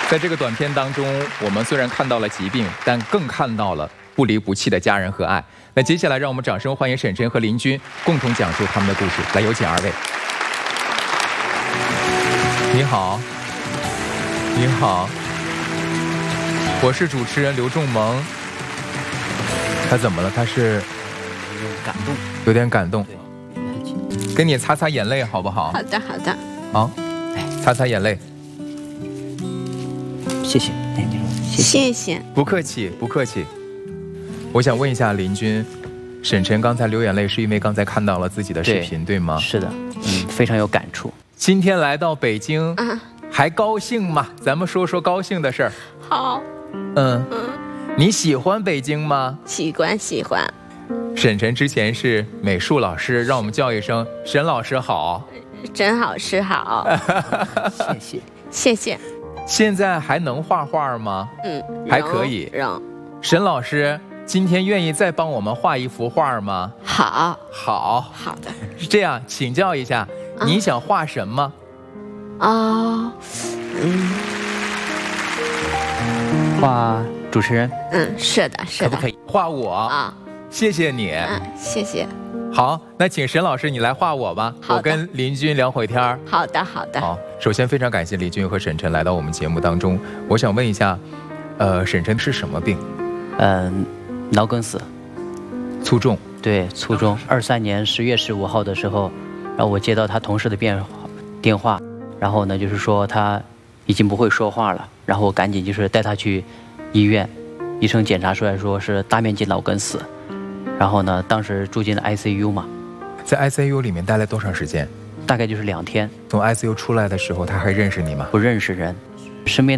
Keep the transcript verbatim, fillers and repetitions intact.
在这个短片当中，我们虽然看到了疾病，但更看到了不离不弃的家人和爱。那接下来，让我们掌声欢迎沈晨和林军共同讲述他们的故事。来，有请二位。你好，你好，我是主持人刘仲萌。他怎么了？他是感动， 有点感动。给你擦擦眼泪好不好？ 好的，好的。 好，擦擦眼泪。 谢谢，哎，你说谢谢， 谢谢。 不客气，不客气。我想问一下林军，沈晨刚才流眼泪是因为刚才看到了自己的视频， 对, 对吗？ 是的，嗯，非常有感触。 今天来到北京， 啊、 还高兴吗？咱们说说高兴的事儿。 好。 嗯嗯，你喜欢北京吗？ 喜欢，喜欢。 沈晨之前是美术老师，让我们叫一声沈老师好。 真好是好。 谢谢， 谢谢。 现在还能画画吗？ 嗯， 还可以。 让沈老师今天愿意再帮我们画一幅画吗？ 好， 好， 好的。 是这样，请教一下，啊、你想画什么？ 哦，嗯， 画主持人。 嗯，是的，是的。 可不可以画我啊？谢谢你。 嗯，谢谢。 好，那请沈老师你来画我吧。 好的。 我跟林军聊会天儿。 好的，好的。 好，首先非常感谢林军和沈晨来到我们节目当中。我想问一下，呃，沈晨是什么病？ 嗯，脑梗死， 卒中。 对，卒中。二三年十月十五号的时候，然后我接到他同事的电电话，然后呢，就是说他已经不会说话了，然后我赶紧就是带他去医院，医生检查出来说是大面积脑梗死。然后呢，当时住进了 I C U 嘛， 在 I C U 里面待了多长时间？ 大概就是两天。 从 I C U 出来的时候，他还认识你吗？ 不认识人，身边。